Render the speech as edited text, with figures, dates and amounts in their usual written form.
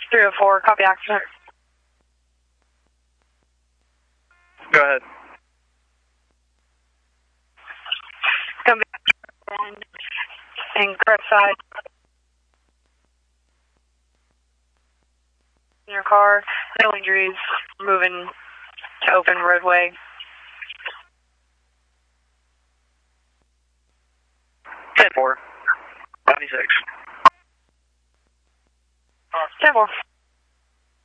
304, copy accident. Go ahead. Come back and correct side. In your car, no injuries, moving to open roadway. 10-4. 96. 10-4.